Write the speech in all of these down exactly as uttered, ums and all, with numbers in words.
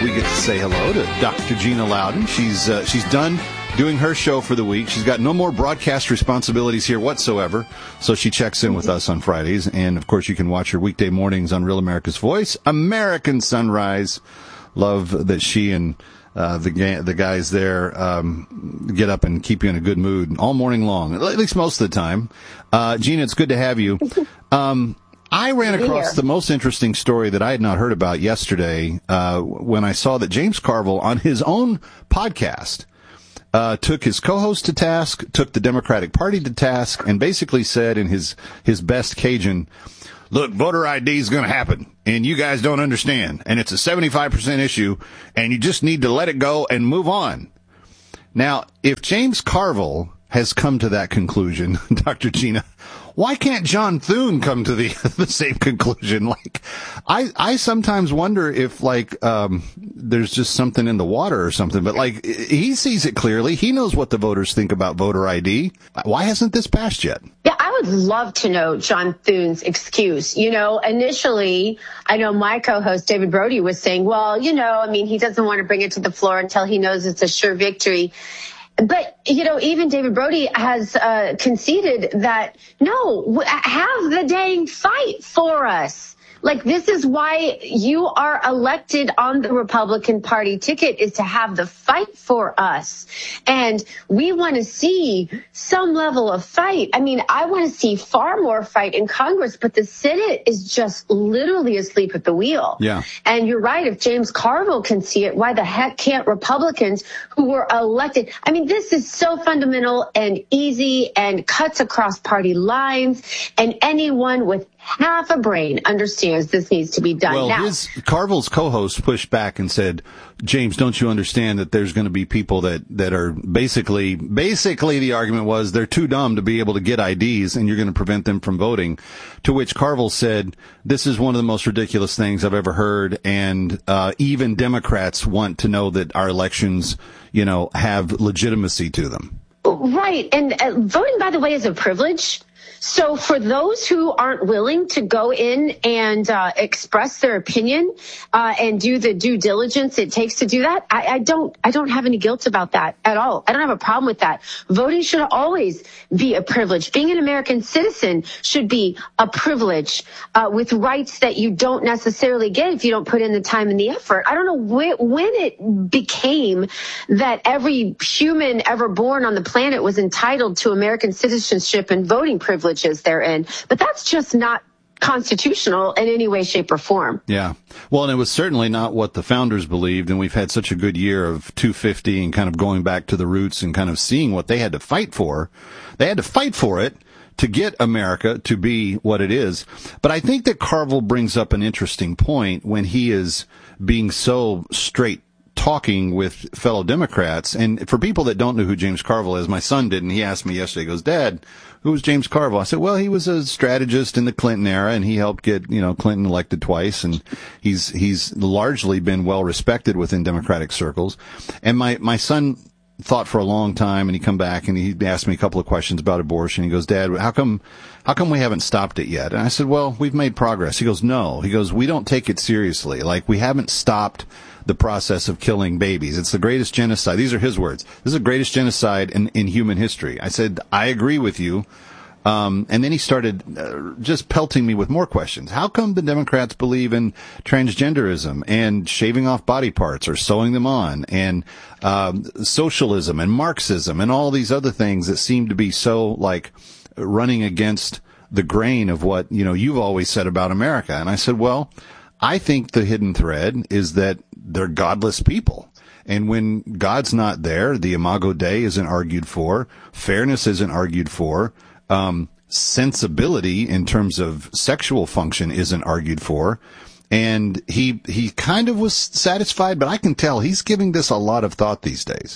we get to say hello to Doctor Gina Loudon. She's uh, she's done doing her show for the week. She's got no more broadcast responsibilities here whatsoever, so she checks in with us on Fridays. And, of course, you can watch her weekday mornings on Real America's Voice, American Sunrise. Love that she and uh, the ga- the guys there um, get up and keep you in a good mood all morning long, at least most of the time. Uh, Gina, it's good to have you. Um, I ran across the most interesting story that I had not heard about yesterday uh, when I saw that James Carville, on his own podcast, Uh, took his co-host to task, took the Democratic Party to task, and basically said in his, his best Cajun, look, voter I D is going to happen, and you guys don't understand, and it's a seventy-five percent issue, and you just need to let it go and move on. Now, if James Carville has come to that conclusion, Doctor Gina, why can't John Thune come to the the same conclusion? Like, I I sometimes wonder if like um there's just something in the water or something. But like, he sees it clearly. He knows what the voters think about voter I D. Why hasn't this passed yet? Yeah, I would love to know John Thune's excuse. You know, initially, I know my co-host David Brody was saying, well, you know, I mean, he doesn't want to bring it to the floor until he knows it's a sure victory. But, you know, even David Brody has uh, conceded that, no, have the dang fight for us. Like, this is why you are elected on the Republican Party ticket, is to have the fight for us. And we want to see some level of fight. I mean, I want to see far more fight in Congress, but the Senate is just literally asleep at the wheel. Yeah. And you're right. If James Carville can see it, why the heck can't Republicans who were elected? I mean, this is so fundamental and easy and cuts across party lines. And anyone with half a brain understands this needs to be done well, now. His, Carville's co-host pushed back and said, James, don't you understand that there's going to be people that, that are basically, basically the argument was they're too dumb to be able to get I Ds and you're going to prevent them from voting. To which Carville said, this is one of the most ridiculous things I've ever heard. And, uh, even Democrats want to know that our elections, you know, have legitimacy to them. Right. And uh, voting, by the way, is a privilege. So for those who aren't willing to go in and uh, express their opinion uh, and do the due diligence it takes to do that, I, I don't I don't have any guilt about that at all. I don't have a problem with that. Voting should always be a privilege. Being an American citizen should be a privilege uh, with rights that you don't necessarily get if you don't put in the time and the effort. I don't know wh- when it became that every human ever born on the planet was entitled to American citizenship and voting privilege. Therein, but that's just not constitutional in any way, shape, or form. Yeah. Well, and it was certainly not what the founders believed, and we've had such a good year of two fifty and kind of going back to the roots and kind of seeing what they had to fight for. They had to fight for it to get America to be what it is. But I think that Carville brings up an interesting point when he is being so straight talking with fellow Democrats. And for people that don't know who James Carville is, my son didn't. He asked me yesterday, he goes, Dad, who was James Carville? I said, well, he was a strategist in the Clinton era, and he helped get, you know, Clinton elected twice, and he's he's largely been well respected within Democratic circles. And my, my son thought for a long time, and he come back and he asked me a couple of questions about abortion. He goes, Dad, how come how come we haven't stopped it yet? And I said, well, we've made progress. He goes, no. He goes, we don't take it seriously. Like, we haven't stopped the process of killing babies. It's the greatest genocide. These are his words. This is the greatest genocide in, in human history. I said, I agree with you. Um, and then he started uh, just pelting me with more questions. How come the Democrats believe in transgenderism and shaving off body parts or sewing them on, and um, socialism and Marxism and all these other things that seem to be so like running against the grain of what, you know, you've always said about America? And I said, well, I think the hidden thread is that they're godless people. And when God's not there, the Imago Dei isn't argued for, fairness isn't argued for, um, sensibility in terms of sexual function isn't argued for. And he he kind of was satisfied, but I can tell he's giving this a lot of thought these days.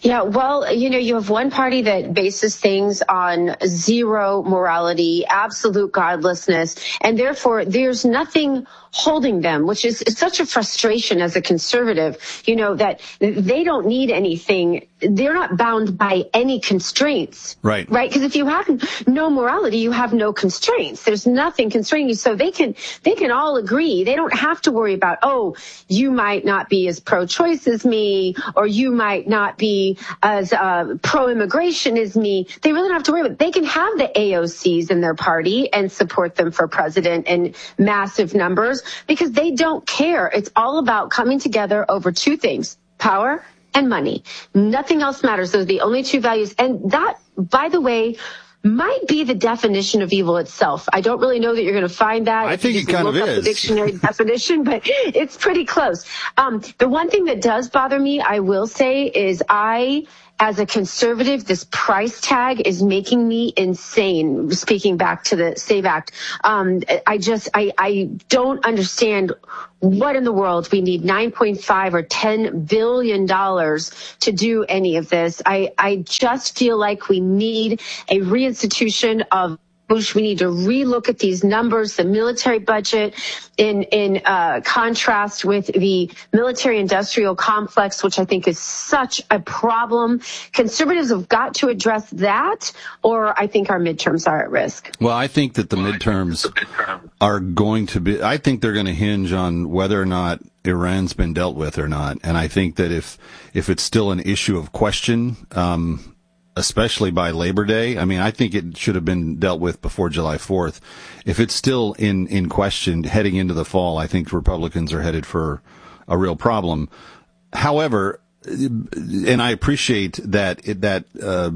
Yeah, well, you know, you have one party that bases things on zero morality, absolute godlessness, and therefore there's nothing holding them, which is, is such a frustration as a conservative, you know, that they don't need anything. They're not bound by any constraints. Right. Right? Because if you have no morality, you have no constraints. There's nothing constraining you. So they can, they can all agree. They don't have to worry about, oh, you might not be as pro-choice as me, or you might not be as uh, pro-immigration as me. They really don't have to worry about it. They can have the A O Cs in their party and support them for president in massive numbers because they don't care. It's all about coming together over two things, power and money. Nothing else matters. Those are the only two values. And that, by the way, might be the definition of evil itself. I don't really know that you're going to find that. I think it kind of is. The dictionary definition, but it's pretty close. Um, the one thing that does bother me, I will say, is I, as a conservative, this price tag is making me insane. Speaking back to the SAVE Act, um, I just, I, I don't understand what in the world we need nine point five or ten billion dollars to do any of this. I, I just feel like we need a reinstitution of we need to relook at these numbers, the military budget, in in uh, contrast with the military-industrial complex, which I think is such a problem. Conservatives have got to address that, or I think our midterms are at risk. Well, I think that the midterms are going to be, I think they're going to hinge on whether or not Iran's been dealt with or not. And I think that if if it's still an issue of question, um especially by Labor Day. I mean, I think it should have been dealt with before July fourth. If it's still in, in question heading into the fall, I think Republicans are headed for a real problem. However, and I appreciate that, that, uh,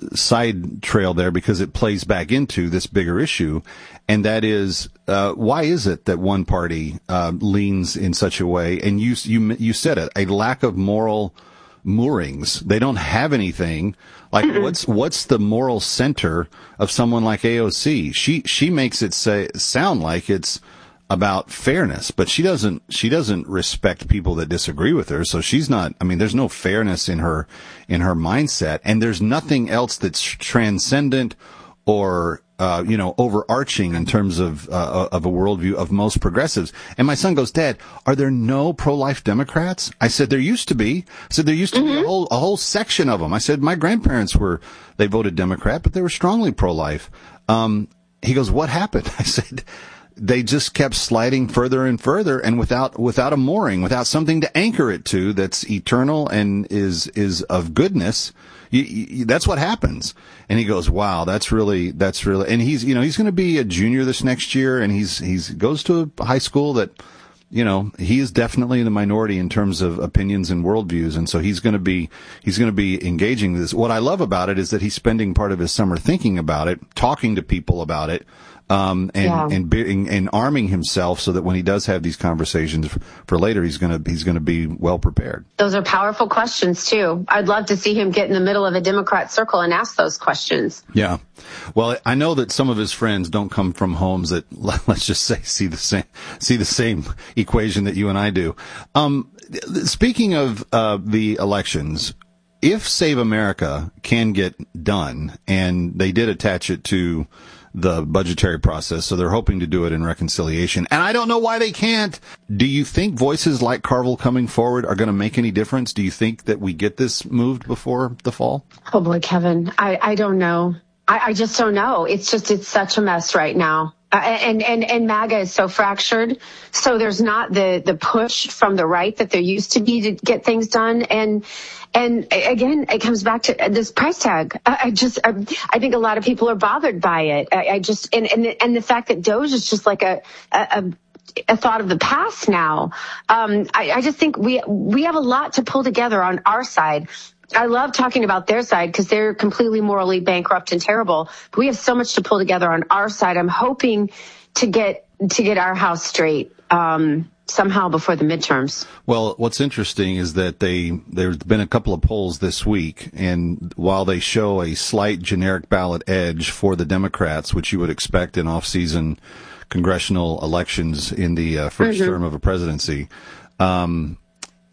side trail there because it plays back into this bigger issue. And that is, uh, why is it that one party, uh, leans in such a way? And you, you, you said it, a lack of moral moorings. They don't have anything. Like, mm-mm. what's what's the moral center of someone like A O C? She she makes it say sound like it's about fairness, but she doesn't she doesn't respect people that disagree with her. So she's not. I mean, there's no fairness in her in her mindset, and there's nothing else that's transcendent or uh, you know, overarching in terms of uh, of a worldview of most progressives. And my son goes, Dad, are there no pro-life Democrats? I said, there used to be. I said, there used to mm-hmm. be a whole, a whole section of them. I said, my grandparents were, they voted Democrat, but they were strongly pro-life. Um, he goes, what happened? I said, they just kept sliding further and further, and without without a mooring, without something to anchor it to that's eternal and is is of goodness. You, you, that's what happens. And he goes, wow, that's really, that's really, and he's, you know, he's going to be a junior this next year, and he's, he's goes to a high school that, you know, he is definitely in the minority in terms of opinions and worldviews. And so he's going to be, he's going to be engaging this. What I love about it is that he's spending part of his summer thinking about it, talking to people about it. Um, and, yeah. and, and, and arming himself so that when he does have these conversations for later, he's going to, he's going to be well prepared. Those are powerful questions too. I'd love to see him get in the middle of a Democrat circle and ask those questions. Yeah. Well, I know that some of his friends don't come from homes that, let's just say, see the same, see the same equation that you and I do. Um, speaking of, uh, the elections, if Save America can get done, and they did attach it to the budgetary process, so they're hoping to do it in reconciliation. And I don't know why they can't. Do you think voices like Carville coming forward are going to make any difference? Do you think that we get this moved before the fall? Oh boy, Kevin, I, I don't know. I, I just don't know. It's just, it's such a mess right now. Uh, and, and, and MAGA is so fractured. So there's not the, the push from the right that there used to be to get things done. And, and again, it comes back to this price tag. I just, I, I think a lot of people are bothered by it. I, I just, and, and, and the fact that DOGE is just like a, a, a thought of the past now. Um, I, I just think we, we have a lot to pull together on our side. I love talking about their side because they're completely morally bankrupt and terrible. But we have so much to pull together on our side. I'm hoping to get to get our house straight um, somehow before the midterms. Well, what's interesting is that they there's been a couple of polls this week, and while they show a slight generic ballot edge for the Democrats, which you would expect in off-season congressional elections in the uh, first mm-hmm. term of a presidency, um,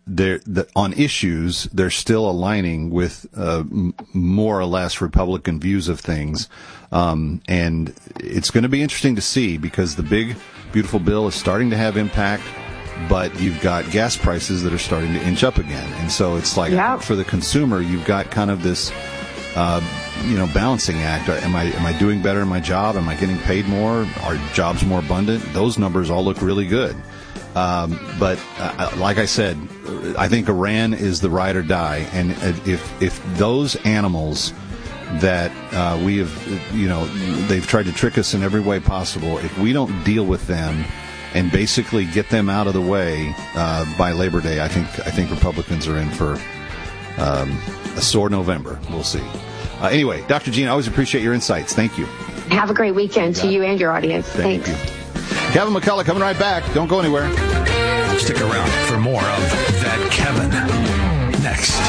they're, the, on issues, they're still aligning with uh, m- more or less Republican views of things. Um, and it's going to be interesting to see because the big, beautiful bill is starting to have impact, but you've got gas prices that are starting to inch up again. And so it's like, yeah. for the consumer, you've got kind of this, uh, you know, balancing act. Am I, am I doing better in my job? Am I getting paid more? Are jobs more abundant? Those numbers all look really good. Um, but uh, like I said, I think Iran is the ride or die. And if, if those animals that uh, we have, you know, they've tried to trick us in every way possible, if we don't deal with them and basically get them out of the way uh, by Labor Day, I think I think Republicans are in for um, a sore November. We'll see. Uh, anyway, Doctor Gene, I always appreciate your insights. Thank you. Have a great weekend to you and your audience. Thank Thanks. you. Kevin McCullough coming right back. Don't go anywhere. Stick around for more of That Kevin next.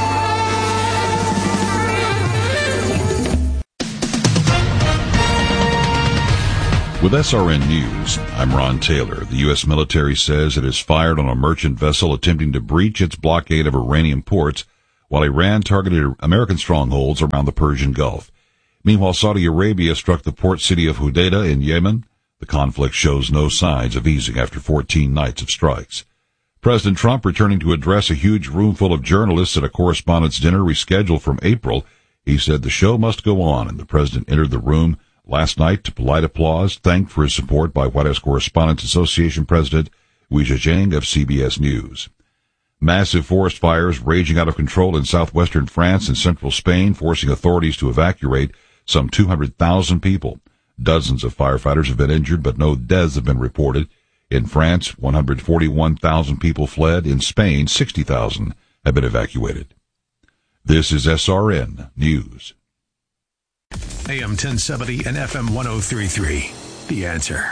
With S R N News, I'm Ron Taylor. The U S military says it has fired on a merchant vessel attempting to breach its blockade of Iranian ports, while Iran targeted American strongholds around the Persian Gulf. Meanwhile, Saudi Arabia struck the port city of Hodeidah in Yemen. The conflict shows no signs of easing after fourteen nights of strikes. President Trump returning to address a huge room full of journalists at a correspondents' dinner rescheduled from April. He said the show must go on, and the president entered the room last night to polite applause, thanked for his support by White House Correspondents Association President Weijia Jiang of C B S News. Massive forest fires raging out of control in southwestern France and central Spain, forcing authorities to evacuate some two hundred thousand people. Dozens of firefighters have been injured, but no deaths have been reported. In France, one hundred forty-one thousand people fled. In Spain, sixty thousand have been evacuated. This is S R N News. A M ten seventy and F M one oh three point three. The Answer.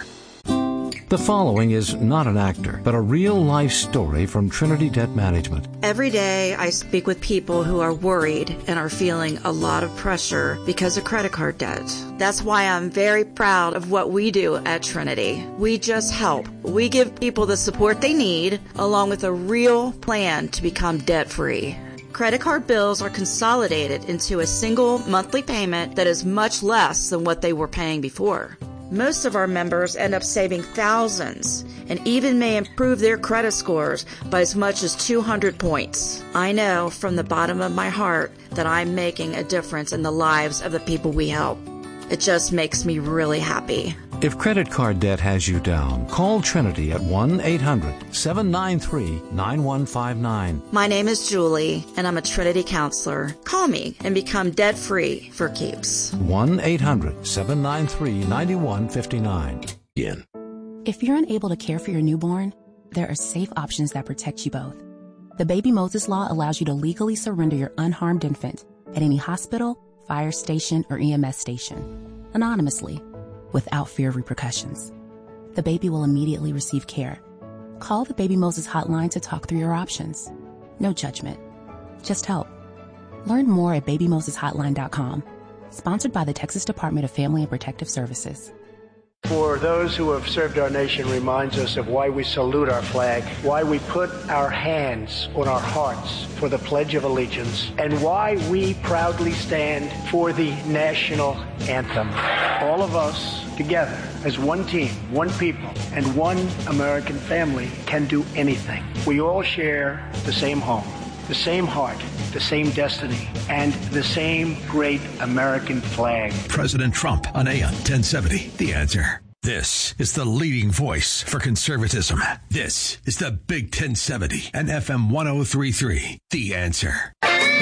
The following is not an actor, but a real-life story from Trinity Debt Management. Every day I speak with people who are worried and are feeling a lot of pressure because of credit card debt. That's why I'm very proud of what we do at Trinity. We just help. We give people the support they need, along with a real plan to become debt-free. Credit card bills are consolidated into a single monthly payment that is much less than what they were paying before. Most of our members end up saving thousands and even may improve their credit scores by as much as two hundred points. I know from the bottom of my heart that I'm making a difference in the lives of the people we help. It just makes me really happy. If credit card debt has you down, call Trinity at one eight hundred seven nine three nine one five nine. My name is Julie, and I'm a Trinity counselor. Call me and become debt-free for keeps. one eight hundred seven nine three nine one five nine. Again. If you're unable to care for your newborn, there are safe options that protect you both. The Baby Moses Law allows you to legally surrender your unharmed infant at any hospital, fire station, or E M S station, anonymously, without fear of repercussions. The baby will immediately receive care. Call the Baby Moses hotline to talk through your options. No judgment, just help. Learn more at baby moses hotline dot com. Sponsored by the Texas Department of Family and Protective Services. For those who have served our nation reminds us of why we salute our flag, why we put our hands on our hearts for the Pledge of Allegiance, and why we proudly stand for the national anthem. All of us together as one team, one people, and one American family can do anything. We all share the same home, the same heart, the same destiny, and the same great American flag. President Trump on A M ten seventy. The Answer. This is the leading voice for conservatism. This is the Big ten seventy and F M one oh three point three. The Answer.